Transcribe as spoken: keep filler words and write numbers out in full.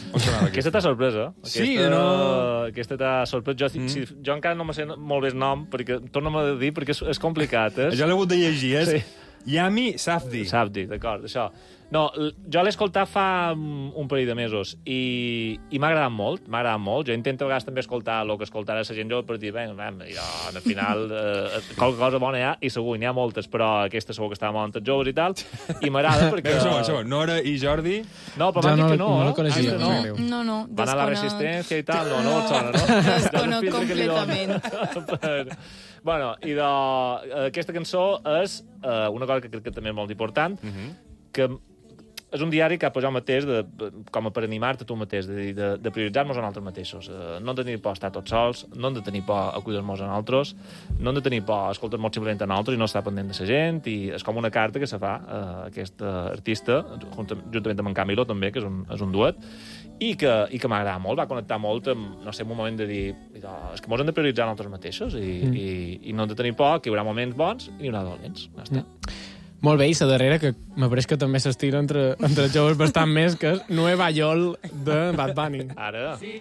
On sonava Aquesta t'ha sorprès, eh? Sí, aquesta, no... Aquesta t'ha sorprès. Jo, mm. si, jo encara no me sé molt bé el nom, perquè torna-me a dir, perquè és, és complicat, eh? Jo l'he hagut de llegir, és... Sí. Yami Safdie. Safdie, d'acord, això. No, jo l'he escoltat fa un parell de mesos i, i m'ha agradat molt, m'ha agradat molt. Jo intento a vegades també escoltar el que escoltarà la gent jove per dir, bé, jo, al final, eh, qualque cosa bona hi ha, i segur, n'hi ha moltes, però aquesta segur que està molt entre joves i tal, i m'agrada perquè... Bé, segon, segon. Nora i Jordi... No, però m'han dit que no, no eh? la coneixia. No, no, no. Van a la Resistència i tal, no, no, et sona, no? Desconec completament. per... Bueno, i de... aquesta cançó és uh, una cosa que crec que també és molt important, uh -huh. que és un diari que ha posat mateix, de, com a per animar-te tu mateix, de, de, de prioritzar-nos a nosaltres mateixos. Uh, no hem de tenir por a estar tots sols, no hem de tenir por a cuidar-nos a nosaltres, no hem de tenir por a escoltar-nos simplement a nosaltres i no estar pendent de la gent, i és com una carta que se fa a uh, aquest uh, artista, juntament amb en Camilo també, que és un, és un duet, i que, i que m'agrada molt, va connectar molt amb, no sé, en un moment de dir, és que mos hem de prioritzar nosaltres mateixos i, mm. i, i no hem de tenir por, que hi haurà moments bons i n'hi haurà dolents. Ja està. Mm. Molt bé, i la darrera, que m'apareix que també s'estira entre, entre els joves bastant més, que és Nueva York de Bad Bunny. Ara...